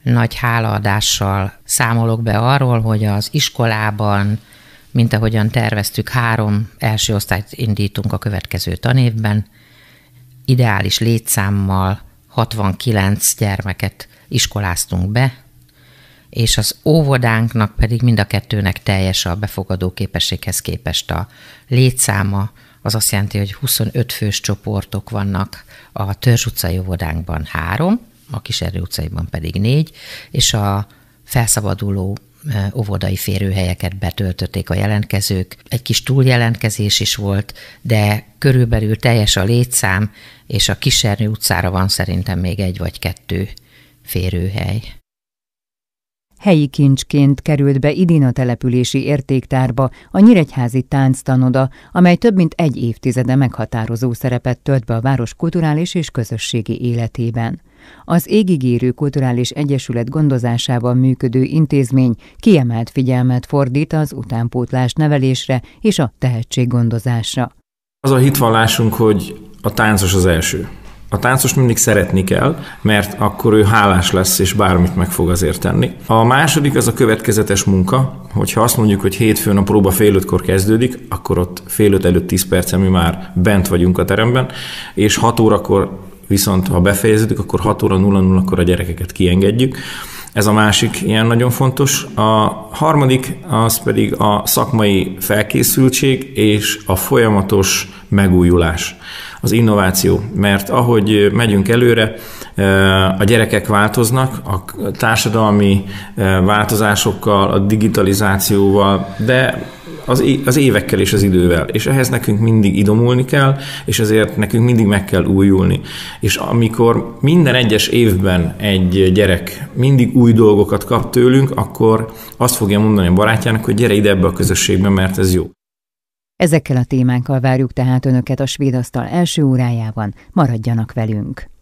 nagy hálaadással számolok be arról, hogy az iskolában, mint ahogyan terveztük, 3 első osztályt indítunk a következő tanévben, ideális létszámmal 69 gyermeket iskoláztunk be, és az óvodánknak pedig mind a kettőnek teljes a befogadó képességhez képest a létszáma. Az azt jelenti, hogy 25 fős csoportok vannak, a Törzs utcai óvodánkban 3, a Kiserdő utcaiban pedig 4, és a felszabaduló óvodai férőhelyeket betöltötték a jelentkezők. Egy kis túljelentkezés is volt, de körülbelül teljes a létszám, és a Kiserdő utcára van szerintem még 1 vagy 2 férőhely. Helyi kincsként került be idén a települési értéktárba a Nyíregyházi Tánctanoda, amely több mint 1 évtizede meghatározó szerepet tölt be a város kulturális és közösségi életében. Az Égigérő Kulturális Egyesület gondozásában működő intézmény kiemelt figyelmet fordít az utánpótlás nevelésre és a tehetséggondozásra. Az a hitvallásunk, hogy a táncos az első. A táncos mindig szeretni kell, mert akkor ő hálás lesz, és bármit meg fog azért tenni. A második az a következetes munka, hogyha azt mondjuk, hogy hétfőn a próba 4:30-kor kezdődik, akkor ott 4:30 előtt 10 percen mi már bent vagyunk a teremben, és 6 órakor viszont, ha befejeződik, akkor 6:00-kor a gyerekeket kiengedjük. Ez a másik ilyen nagyon fontos. A harmadik az pedig a szakmai felkészültség és a folyamatos megújulás, az innováció. Mert ahogy megyünk előre, a gyerekek változnak, a társadalmi változásokkal, a digitalizációval, de az évekkel és az idővel. És ehhez nekünk mindig idomulni kell, és ezért nekünk mindig meg kell újulni. És amikor minden egyes évben egy gyerek mindig új dolgokat kap tőlünk, akkor azt fogja mondani a barátjának, hogy gyere ide ebbe a közösségbe, mert ez jó. Ezekkel a témákkal várjuk tehát Önöket a Svéd Asztal első órájában, maradjanak velünk!